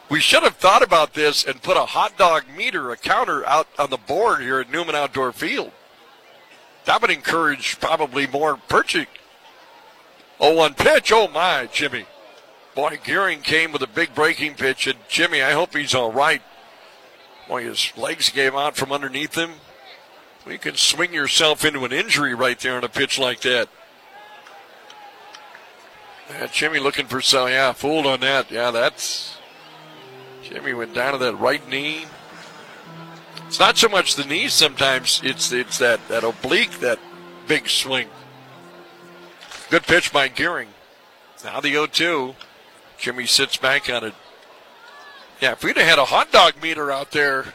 We should have thought about this and put a hot dog meter, a counter out on the board here at Newman Outdoor Field. That would encourage probably more purchasing. 0-1 pitch. Oh, my, Jimmy. Boy, Gearing came with a big breaking pitch, and Jimmy, I hope he's all right. Boy, his legs gave out from underneath him. You can swing yourself into an injury right there on a pitch like that. Yeah, Jimmy looking for some, fooled on that. Yeah, that's... Jimmy went down to that right knee. It's not so much the knee sometimes, it's that oblique, that big swing. Good pitch by Gearing. Now the 0-2. Jimmy sits back on it. Yeah, if we'd have had a hot dog meter out there.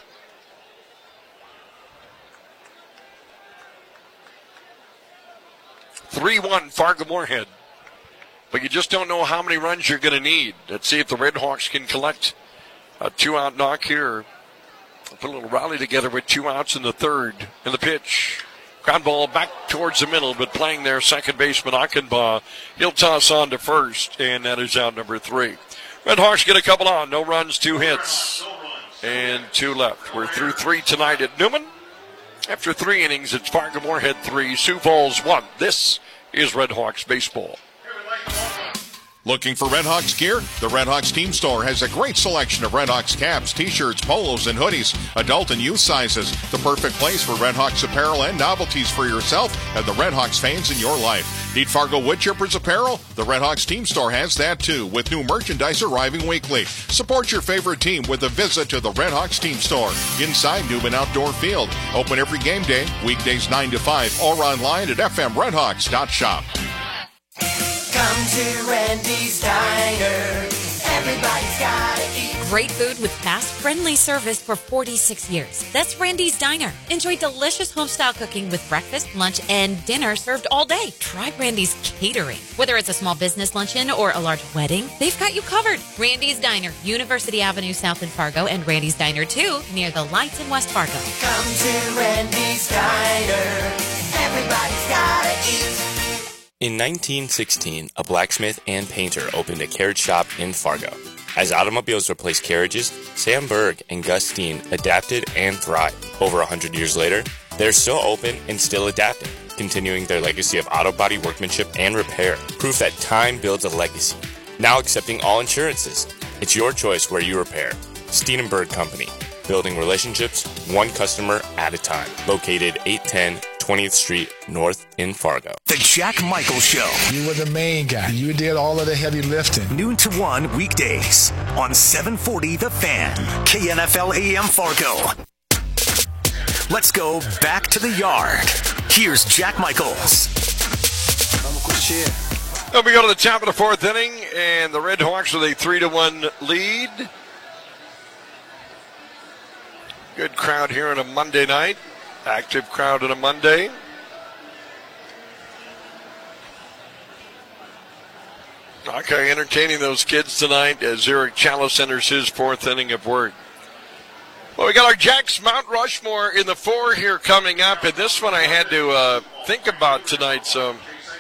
3-1 Fargo-Moorhead. But you just don't know how many runs you're going to need. Let's see if the Red Hawks can collect a 2-out knock here. Put a little rally together with 2 outs in the third. And the pitch. Ground ball back towards the middle, but playing there, second baseman Achenbaugh. He'll toss on to first, and that is out number 3. Red Hawks get a couple on. No runs, 2 hits, and 2 left. We're through 3 tonight at Newman. After 3 innings, it's Fargo-Moorhead 3, Sioux Falls 1. This is Red Hawks baseball. Looking for Red Hawks gear? The Red Hawks Team Store has a great selection of Red Hawks caps, t-shirts, polos, and hoodies, adult and youth sizes. The perfect place for Red Hawks apparel and novelties for yourself and the Red Hawks fans in your life. Need Fargo wood chippers apparel? The Red Hawks Team Store has that too, with new merchandise arriving weekly. Support your favorite team with a visit to the Red Hawks Team Store inside Newman Outdoor Field. Open every game day, weekdays 9 to 5, or online at fmredhawks.shop. Come to Randy's Diner. Everybody's gotta eat. Great food with fast, friendly service for 46 years. That's Randy's Diner. Enjoy delicious home-style cooking with breakfast, lunch, and dinner served all day. Try Randy's Catering. Whether it's a small business luncheon or a large wedding, they've got you covered. Randy's Diner, University Avenue South in Fargo, and Randy's Diner 2 near the lights in West Fargo. Come to Randy's Diner. Everybody's gotta eat. In 1916, a blacksmith and painter opened a carriage shop in Fargo. As automobiles replaced carriages, Sam Berg and Gus Steen adapted and thrived. Over 100 years later, they're still open and still adapting, continuing their legacy of auto body workmanship and repair. Proof that time builds a legacy. Now accepting all insurances. It's your choice where you repair. Steen & Berg Company. Building relationships, one customer at a time. Located 810 20th Street North in Fargo. The Jack Michaels Show. You were the main guy. You did all of the heavy lifting. Noon to 1 weekdays on 740 The Fan. KNFL AM Fargo. Let's go back to the yard. Here's Jack Michaels. Well, we go to the top of the 4th inning, and the Red Hawks with a 3-1 lead. Good crowd here on a Monday night. Active crowd on a Monday. Okay, entertaining those kids tonight as Eric Chalice enters his 4th inning of work. Well, we got our Jack's Mount Rushmore in the 4 here coming up, and this one I had to think about tonight, so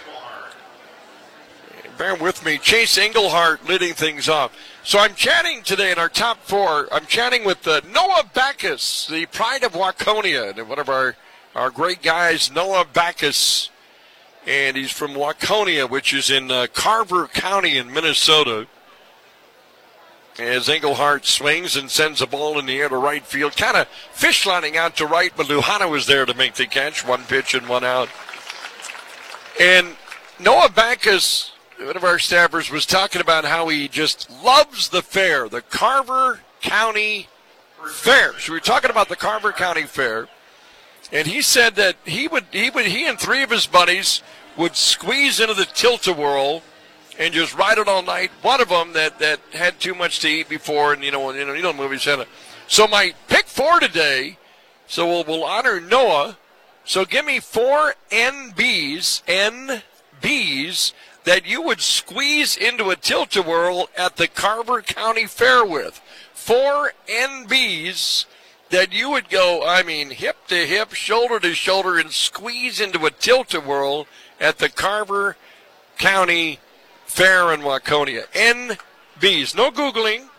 bear with me. Chase Englehart leading things off. So I'm chatting today in our top 4. I'm chatting with Noah Backus, the pride of Waconia, and one of our great guys, Noah Backus. And he's from Waconia, which is in Carver County in Minnesota. As Englehart swings and sends a ball in the air to right field, kind of fish lining out to right, but Luhana was there to make the catch. 1 pitch and 1 out. And Noah Backus, one of our staffers, was talking about how he just loves the fair, the Carver County Fair. So we were talking about the Carver County Fair, and he said that he and 3 of his buddies would squeeze into the Tilt-A-Whirl and just ride it all night. One of them that had too much to eat before, and you know movies had it. So my pick 4 today. So we'll honor Noah. So give me 4 NBs that you would squeeze into a Tilt-A-Whirl at the Carver County Fair with. 4 NBs that you would go, hip to hip, shoulder to shoulder, and squeeze into a Tilt-A-Whirl at the Carver County Fair in Waconia. NBs. No Googling.